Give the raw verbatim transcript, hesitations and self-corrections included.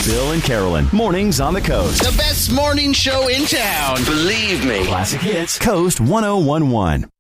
Bill and Carolyn, mornings on the coast. The best morning show in town. Believe me. Classic Hits, Coast one oh one one.